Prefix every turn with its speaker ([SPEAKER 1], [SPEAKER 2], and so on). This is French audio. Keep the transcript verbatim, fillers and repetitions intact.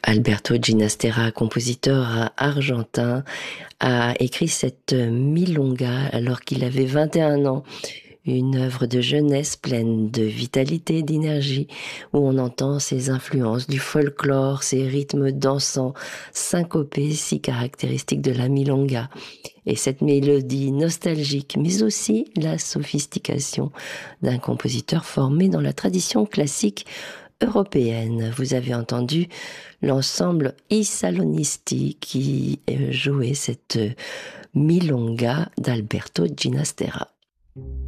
[SPEAKER 1] Alberto Ginastera, compositeur argentin, a écrit cette milonga alors qu'il avait vingt et un ans. Une œuvre de jeunesse pleine de vitalité et d'énergie, où on entend ses influences du folklore, ses rythmes dansants, syncopés, si caractéristiques de la milonga. Et cette mélodie nostalgique, mais aussi la sophistication d'un compositeur formé dans la tradition classique européenne. Vous avez entendu l'ensemble I Salonisti qui jouait cette milonga d'Alberto Ginastera.